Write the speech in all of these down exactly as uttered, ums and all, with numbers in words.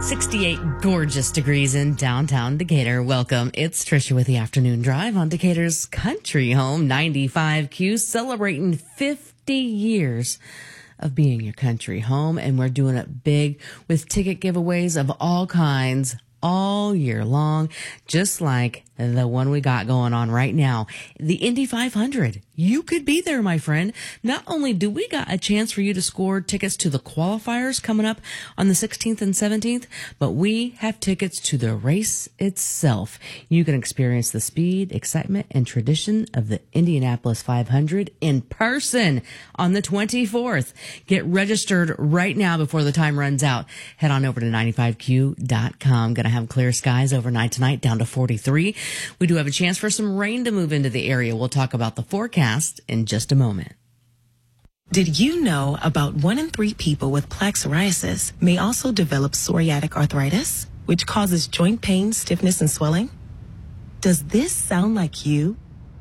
sixty-eight gorgeous degrees in downtown Decatur. Welcome. It's Trisha with the Afternoon Drive on Decatur's Country Home ninety-five Q, celebrating fifty years of being your country home. And we're doing it big with ticket giveaways of all kinds all year long, just like the one we got going on right now, the Indy five hundred. You could be there, my friend. Not only do we got a chance for you to score tickets to the qualifiers coming up on the sixteenth and seventeenth, but we have tickets to the race itself. You can experience the speed, excitement, and tradition of the Indianapolis five hundred in person on the twenty-fourth. Get registered right now before the time runs out. Head on over to ninety-five Q dot com. Gonna have clear skies overnight tonight, down to forty-three. We do have a chance for some rain to move into the area. We'll talk about the forecast in just a moment. Did you know about one in three people with plaque psoriasis may also develop psoriatic arthritis, which causes joint pain, stiffness, and swelling? Does this sound like you?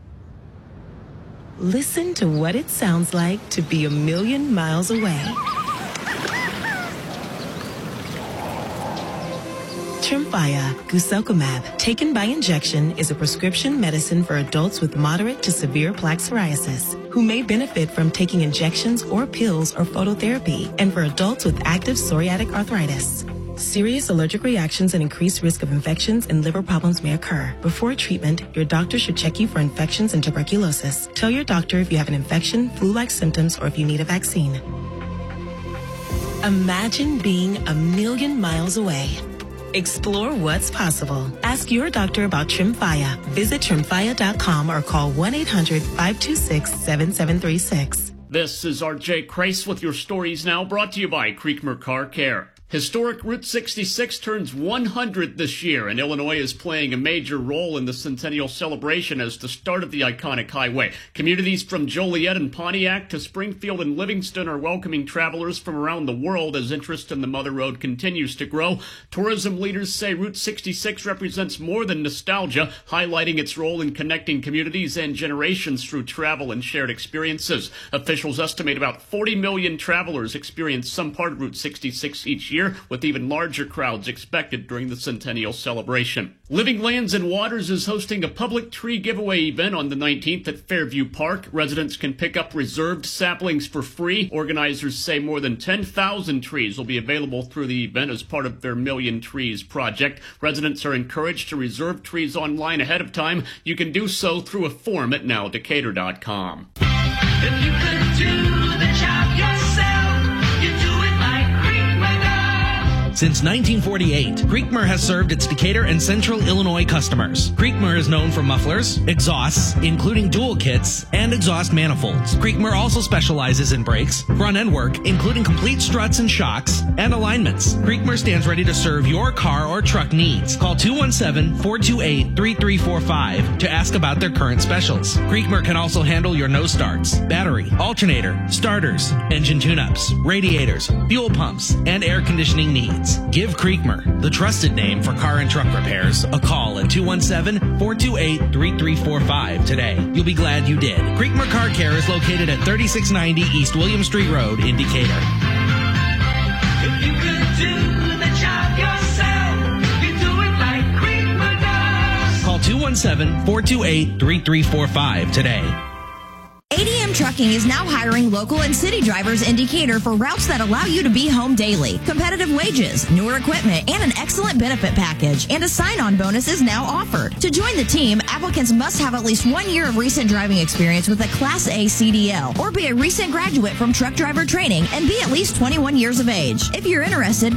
Listen to what it sounds like to be a million miles away. Tremfya guselkumab, taken by injection, is a prescription medicine for adults with moderate to severe plaque psoriasis who may benefit from taking injections or pills or phototherapy, and for adults with active psoriatic arthritis. Serious allergic reactions and increased risk of infections and liver problems may occur. Before treatment, your doctor should check you for infections and tuberculosis. Tell your doctor if you have an infection, flu-like symptoms, or if you need a vaccine. Imagine being a million miles away. Explore what's possible. Ask your doctor about Tremfya. Visit tremfya dot com or call one eight hundred, five two six, seven seven three six. This is R J Kreis with your stories now, brought to you by Creekmer Car Care. Historic Route sixty-six turns one hundred this year, and Illinois is playing a major role in the centennial celebration as the start of the iconic highway. Communities from Joliet and Pontiac to Springfield and Livingston are welcoming travelers from around the world as interest in the Mother Road continues to grow. Tourism leaders say Route sixty-six represents more than nostalgia, highlighting its role in connecting communities and generations through travel and shared experiences. Officials estimate about forty million travelers experience some part of Route sixty-six each year, with even larger crowds expected during the centennial celebration. Living Lands and Waters is hosting a public tree giveaway event on the nineteenth at Fairview Park. Residents can pick up reserved saplings for free. Organizers say more than ten thousand trees will be available through the event as part of their Million Trees project. Residents are encouraged to reserve trees online ahead of time. You can do so through a form at now decatur dot com. If you could do the job yourself, you do it like Creekmer does. Since nineteen forty-eight, Creekmer has served its Decatur and Central Illinois customers. Creekmer is known for mufflers, exhausts, including dual kits, and exhaust manifolds. Creekmer also specializes in brakes, front-end work, including complete struts and shocks, and alignments. Creekmer stands ready to serve your car or truck needs. Call two one seven, four two eight, three three four five to ask about their current specials. Creekmer can also handle your no starts, battery, alternator, starters, engine tune-ups, radiators, fuel pumps, and air conditioning needs. Give Creekmer, the trusted name for car and truck repairs, a call at two one seven, four two eight, three three four five today. You'll be glad you did. Creekmer Car Care is located at thirty-six ninety East William Street Road in Decatur. If you could do the job yourself, you do it like Creekmer does. Call two one seven, four two eight, three three four five today. A D M Trucking is now hiring local and city drivers in Decatur for routes that allow you to be home daily. Competitive wages, newer equipment, and an excellent benefit package. And a sign-on bonus is now offered. To join the team, applicants must have at least one year of recent driving experience with a Class A C D L or be a recent graduate from truck driver training and be at least twenty-one years of age. If you're interested,